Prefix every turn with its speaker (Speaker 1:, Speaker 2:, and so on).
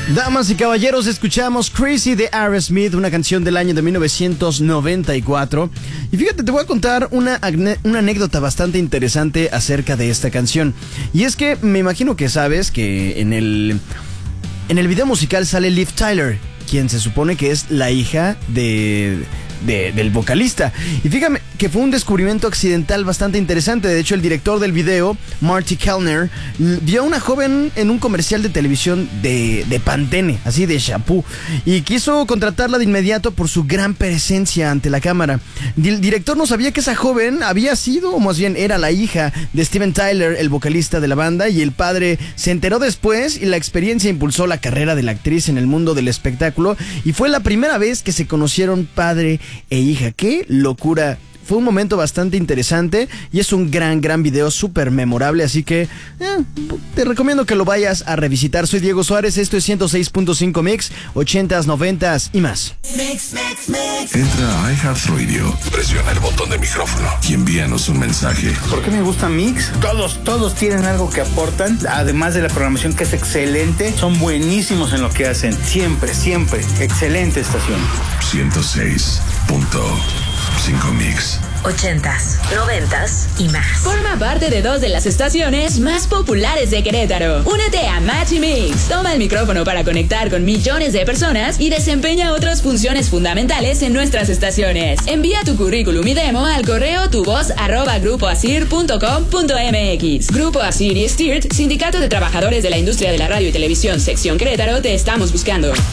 Speaker 1: Damas y caballeros, escuchamos Crazy de Aerosmith, una canción del año de 1994. Y fíjate, te voy a contar una anécdota bastante interesante acerca de esta canción. Y es que me imagino que sabes que en el video musical sale Liv Tyler, quien se supone que es la hija del vocalista. Y fíjame que fue un descubrimiento accidental bastante interesante. De hecho, el director del video, Marty Kellner, vio a una joven en un comercial de televisión de Pantene, así de shampoo, y quiso contratarla de inmediato por su gran presencia ante la cámara. El director no sabía que esa joven había sido, o más bien era la hija de Steven Tyler, el vocalista de la banda, y el padre se enteró después, y la experiencia impulsó la carrera de la actriz en el mundo del espectáculo, y fue la primera vez que se conocieron padre e hija. ¡Qué locura! Fue un momento bastante interesante y es un gran video súper memorable, así que te recomiendo que lo vayas a revisitar. Soy Diego Suárez, esto es 106.5 Mix, 80s, 90s y más.
Speaker 2: Mix. Entra a iHeartRadio, presiona el botón de micrófono y envíanos un mensaje.
Speaker 3: ¿Por qué me gusta Mix? Todos tienen algo que aportan, además de la programación que es excelente, son buenísimos en lo que hacen, siempre, excelente estación.
Speaker 2: 106.5 Mix.
Speaker 4: 80s, 90s y más.
Speaker 5: Forma parte de 2 de las estaciones más populares de Querétaro. Únete a Match y Mix. Toma el micrófono para conectar con millones de personas y desempeña otras funciones fundamentales en nuestras estaciones. Envía tu currículum y demo al correo tuvoz@grupoasir.com.mx. Grupo Asir y Stirt, Sindicato de Trabajadores de la Industria de la Radio y Televisión, Sección Querétaro, te estamos buscando.